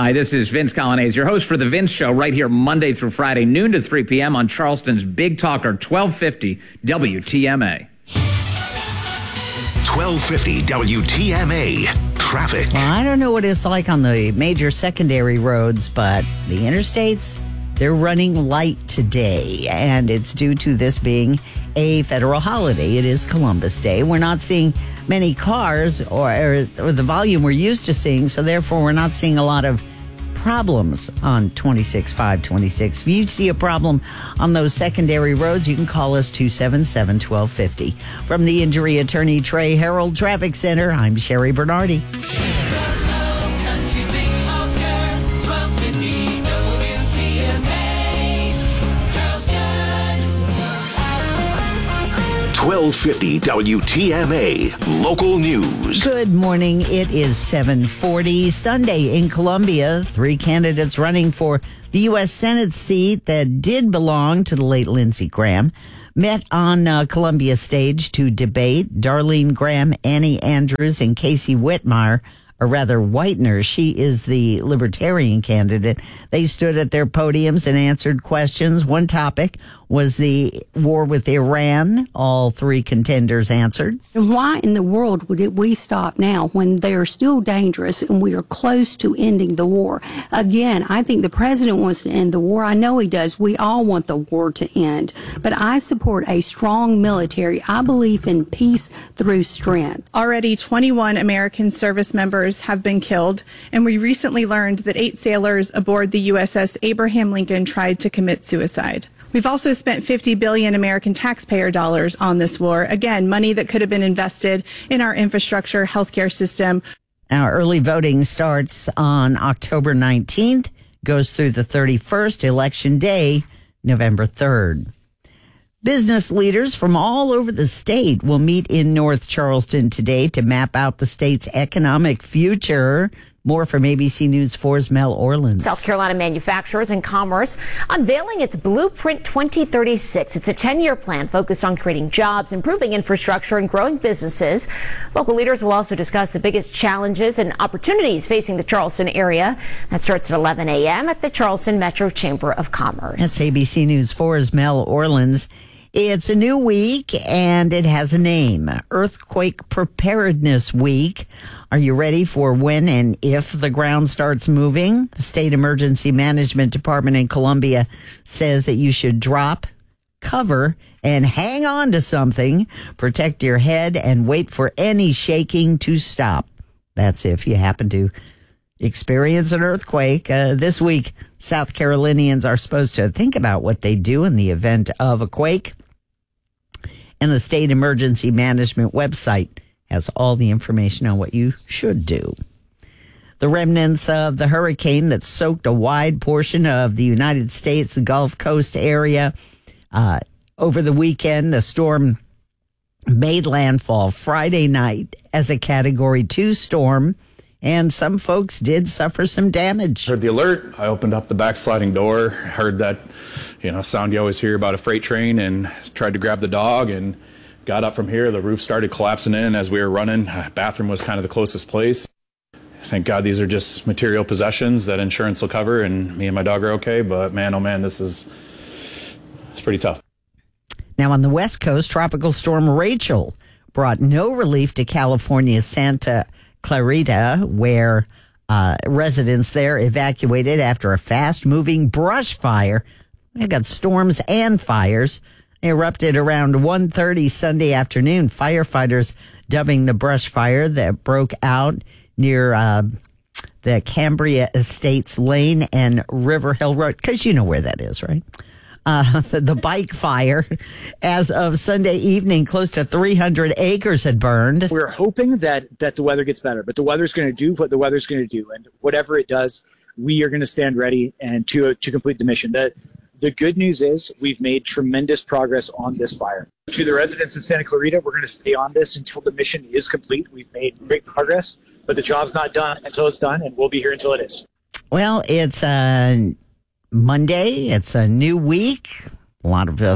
Hi, this is Vince Colonnese, your host for The Vince Show, right here Monday through Friday, noon to 3 p.m. on Charleston's Big Talker, 1250 WTMA. 1250 WTMA. Traffic. Well, I don't know what it's like on the major secondary roads, but the interstates, they're running light today, and it's due to this being a federal holiday. It is Columbus Day. We're not seeing many cars or the volume we're used to seeing, so therefore we're not seeing a lot of problems on 26-526. If you see a problem on those secondary roads, you can call us 277-1250. From the injury attorney Trey Harold Traffic Center, I'm Sherry Bernardi. 1250 WTMA Local News. Good morning. It is 7:40 Sunday in Columbia. 3 candidates running for the U.S. Senate seat that did belong to the late Lindsey Graham met on Columbia stage to debate. Darlene Graham, Annie Andrews, and Casey Whitmire, or rather Whitener. She is the Libertarian candidate. They stood at their podiums and answered questions. One topic was the war with Iran. All 3 contenders answered. And why in the world would we stop now when they are still dangerous and we are close to ending the war? Again, I think the president wants to end the war. I know he does. We all want the war to end. But I support a strong military. I believe in peace through strength. Already 21 American service members have been killed, and we recently learned that 8 sailors aboard the USS Abraham Lincoln tried to commit suicide. We've also spent $50 billion American taxpayer dollars on this war. Again, money that could have been invested in our infrastructure, healthcare system. Now, early voting starts on October 19th, goes through the 31st, Election Day, November 3rd. Business leaders from all over the state will meet in North Charleston today to map out the state's economic future. More from ABC News 4's Mel Orleans. South Carolina Manufacturers and Commerce unveiling its Blueprint 2036. It's a 10-year plan focused on creating jobs, improving infrastructure, and growing businesses. Local leaders will also discuss the biggest challenges and opportunities facing the Charleston area. That starts at 11 a.m. at the Charleston Metro Chamber of Commerce. That's ABC News 4's Mel Orleans. It's a new week, and it has a name, Earthquake Preparedness Week. Are you ready for when and if the ground starts moving? The State Emergency Management Department in Columbia says that you should drop, cover, and hang on to something, protect your head, and wait for any shaking to stop. That's if you happen to experience an earthquake. This week, South Carolinians are supposed to think about what they do in the event of a quake. And the State Emergency Management website has all the information on what you should do. The remnants of the hurricane that soaked a wide portion of the United States Gulf Coast area over the weekend, the storm made landfall Friday night as a Category 2 storm, and some folks did suffer some damage. Heard the alert. I opened up the back sliding door, heard that, sound you always hear about a freight train, and tried to grab the dog and got up from here. The roof started collapsing in as we were running. Bathroom was kind of the closest place. Thank God these are just material possessions that insurance will cover, and me and my dog are okay. But man, oh man, it's pretty tough. Now on the West Coast, Tropical Storm Rachel brought no relief to California's Santa Clarita, where residents there evacuated after a fast-moving brush fire. They got storms and fires. They erupted around 1:30 Sunday afternoon. Firefighters dubbing the brush fire that broke out near the Cambria Estates Lane and River Hill Road, because you know where that is, right? The bike fire. As of Sunday evening, close to 300 acres had burned. We're hoping that the weather gets better, but the weather's going to do what the weather's going to do. And whatever it does, we are going to stand ready and to complete the mission. The good news is we've made tremendous progress on this fire. To the residents of Santa Clarita, we're going to stay on this until the mission is complete. We've made great progress, but the job's not done until it's done, and we'll be here until it is. Well, it's Monday. It's a new week. A lot of us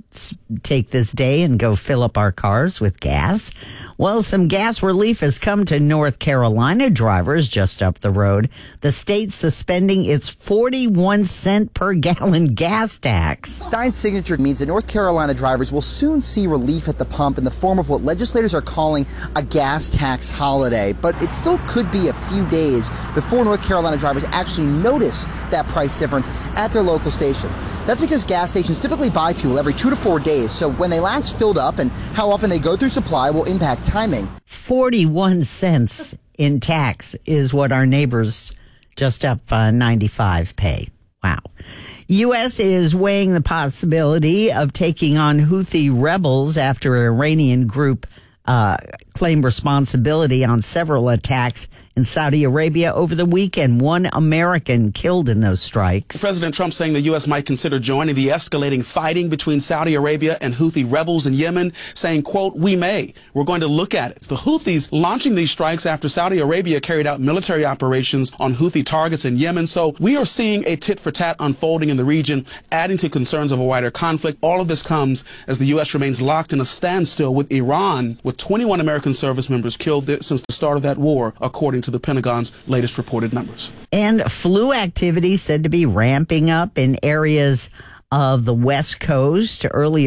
take this day and go fill up our cars with gas. Well, some gas relief has come to North Carolina drivers just up the road. The state suspending its 41-cent per gallon gas tax. Stein's signature means that North Carolina drivers will soon see relief at the pump in the form of what legislators are calling a gas tax holiday. But it still could be a few days before North Carolina drivers actually notice that price difference at their local stations. That's because gas stations typically buy fuel every 2 to 4 days, so when they last filled up and how often they go through supply will impact timing. 41 cents in tax is what our neighbors just up 95 pay. Wow. U.S. is weighing the possibility of taking on Houthi rebels after an Iranian group claimed responsibility on several attacks in Saudi Arabia over the weekend. One American killed in those strikes. President Trump saying the U.S. might consider joining the escalating fighting between Saudi Arabia and Houthi rebels in Yemen, saying, quote, "We may. We're going to look at it." The Houthis launching these strikes after Saudi Arabia carried out military operations on Houthi targets in Yemen. So we are seeing a tit-for-tat unfolding in the region, adding to concerns of a wider conflict. All of this comes as the U.S. remains locked in a standstill with Iran, with 21 American service members killed there since the start of that war, according to the Pentagon's latest reported numbers. And flu activity said to be ramping up in areas of the West Coast.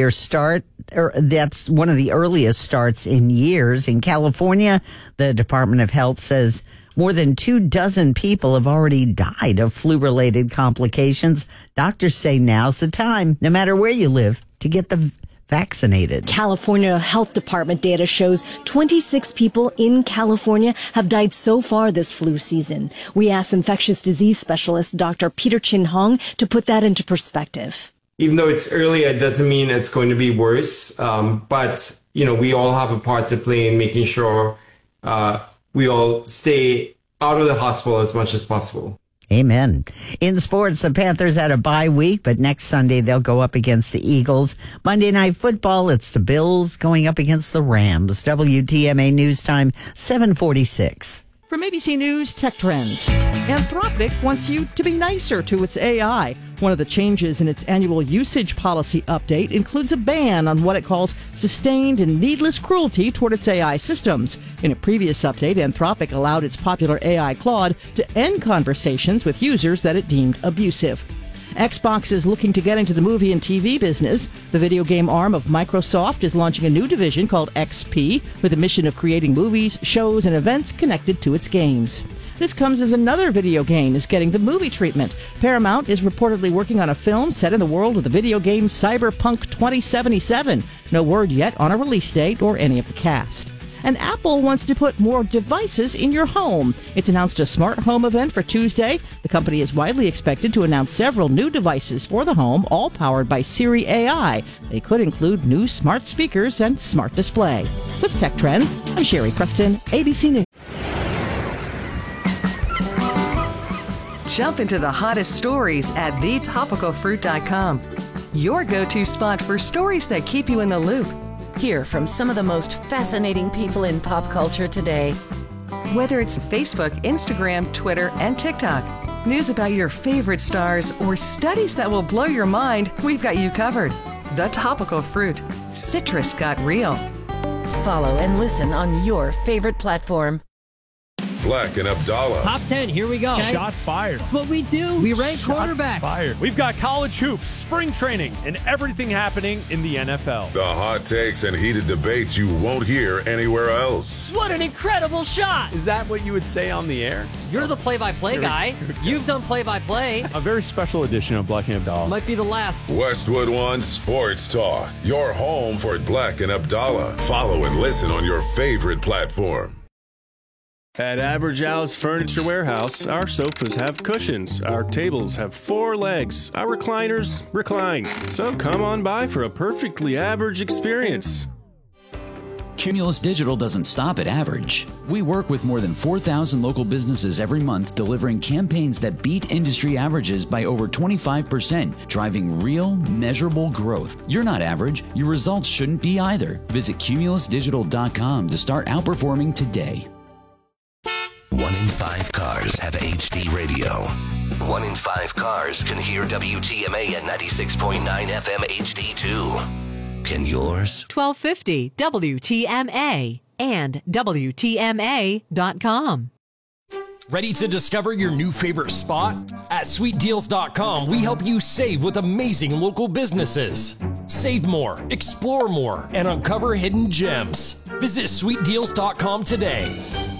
That's one of the earliest starts in years. In California, the Department of Health says more than 24 people have already died of flu-related complications. Doctors say now's the time, no matter where you live, to get the vaccinated. California Health Department data shows 26 people in California have died so far this flu season. We asked infectious disease specialist Dr. Peter Chin Hong to put that into perspective. Even though it's early, it doesn't mean it's going to be worse. But, we all have a part to play in making sure we all stay out of the hospital as much as possible. Amen. In sports, the Panthers had a bye week, but next Sunday they'll go up against the Eagles. Monday Night Football, it's the Bills going up against the Rams. WTMA News Time, 7:46. From ABC News Tech Trends. Anthropic wants you to be nicer to its AI. One of the changes in its annual usage policy update includes a ban on what it calls sustained and needless cruelty toward its AI systems. In a previous update, Anthropic allowed its popular AI Claude to end conversations with users that it deemed abusive. Xbox is looking to get into the movie and TV business. The video game arm of Microsoft is launching a new division called XP with a mission of creating movies, shows, and events connected to its games. This comes as another video game is getting the movie treatment. Paramount is reportedly working on a film set in the world of the video game Cyberpunk 2077. No word yet on a release date or any of the cast. And Apple wants to put more devices in your home. It's announced a smart home event for Tuesday. The company is widely expected to announce several new devices for the home, all powered by Siri AI. They could include new smart speakers and smart display. With Tech Trends, I'm Sherry Preston, ABC News. Jump into the hottest stories at thetopicalfruit.com. Your go-to spot for stories that keep you in the loop. Hear from some of the most fascinating people in pop culture today. Whether it's Facebook, Instagram, Twitter, and TikTok, news about your favorite stars, or studies that will blow your mind, we've got you covered. The Topical Fruit. Citrus got real. Follow and listen on your favorite platform. Black and Abdallah. Top 10, here we go. Okay. Shots fired. That's what we do. We rank quarterbacks. Fired. We've got college hoops, spring training, and everything happening in the NFL. The hot takes and heated debates you won't hear anywhere else. What an incredible shot. Is that what you would say on the air? You're the play-by-play guy. You've done play-by-play. A very special edition of Black and Abdallah. Might be the last. Westwood One Sports Talk. Your home for Black and Abdallah. Follow and listen on your favorite platform. At Average Al's Furniture Warehouse, our sofas have cushions, our tables have 4 legs, our recliners recline. So come on by for a perfectly average experience. Cumulus Digital doesn't stop at average. We work with more than 4,000 local businesses every month, delivering campaigns that beat industry averages by over 25%, driving real, measurable growth. You're not average. Your results shouldn't be either. Visit cumulusdigital.com to start outperforming today. 1 in 5 cars have HD radio. 1 in 5 cars can hear WTMA at 96.9 FM HD2. Can yours? 1250 WTMA and WTMA.com. Ready to discover your new favorite spot? At sweetdeals.com, we help you save with amazing local businesses. Save more, explore more, and uncover hidden gems. Visit sweetdeals.com today.